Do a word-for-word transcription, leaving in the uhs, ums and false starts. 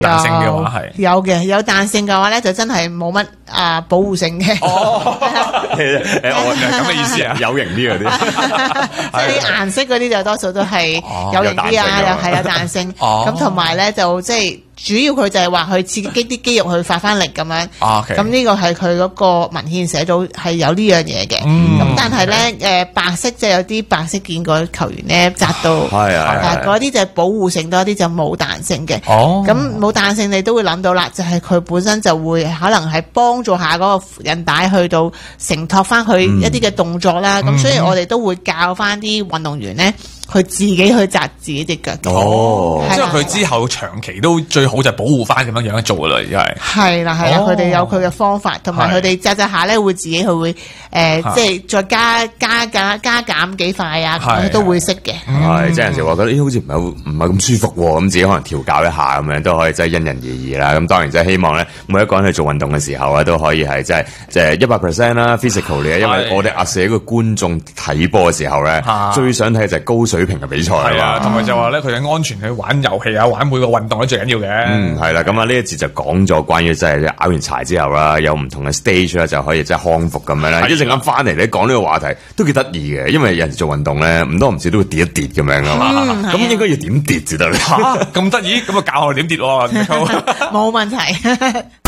彈性嘅話係有嘅，有彈性嘅話咧就真係冇乜啊保護性嘅。 哦，誒我咁嘅意思啊， 有型啲嗰啲， 即係啲顏色嗰啲就多數都係有型啲啊，又係有彈性。咁同埋咧就即係主要佢就係話去刺激啲肌肉去發翻力咁樣。咁呢個係佢嗰個文獻寫到係有呢樣嘢嘅。咁但係咧誒白色即係有啲白色見過球員咧紮到， 係啊， 嗰啲就係保護性多啲，就冇彈性嘅。 哦， 咁冇彈性你都會諗到啦，就係佢本身就會可能係幫助下嗰個韌帶去到承托翻佢一啲嘅動作啦。咁、嗯、所以我哋都會教翻啲運動員咧，佢自己去紮自己隻腳。 哦， 即係佢之後長期都最好就係保護翻咁樣樣做噶啦，而家係。 係啦係啦，佢哋、哦、有佢嘅方法，同埋佢哋紮紮下咧會自己佢會誒，呃、即係再加加加加減幾塊啊，佢都會識嘅。 係，即係有陣時話覺得，咦，好似唔係唔係咁舒服喎，咁自己可能調教一下咁樣都可以，即係因人而異啦。咁當然即係希望咧，每一個人去做運動嘅時候啊，都可以係即係即係一百 percent 啦 physical 嘅，因為我哋壓死一個觀眾睇波嘅時候咧，最想睇就係高水平嘅比賽啊， 同埋就話咧佢嘅安全去玩遊戲啊，玩每個運動都最緊要嘅。 嗯，係啦，咁啊呢一節就講咗關於即係拗完柴之後啦，有唔同嘅 stage 啦，就可以即係康復咁樣啦。一陣間翻嚟你講呢個話題都幾得意嘅，因為有人做運動咧唔多唔少都會跌一跌咁樣噶嘛。咁、嗯、應該要點跌至得咧？ 咁得意，咁啊教我點跌喎， 冇問題。